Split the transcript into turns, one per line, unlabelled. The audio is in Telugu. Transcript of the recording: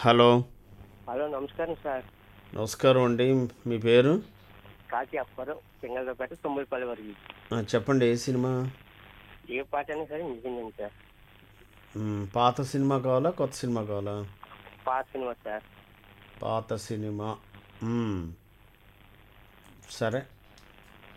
హలో.
హలో, నమస్కారం సార్.
నమస్కారం అండి. మీ పేరు?
కాశీ అప్పారావు, సింగళరావుపేట, తుమ్మలపల్లి వరకు.
చెప్పండి, ఏ సినిమా?
ఏ పాట అయినా సరే నిజంగా సార్.
పాత సినిమా కావాలా, కొత్త సినిమా కావాలా?
పాత సినిమా సార్.
పాత సినిమా. మ్మ్. సరే,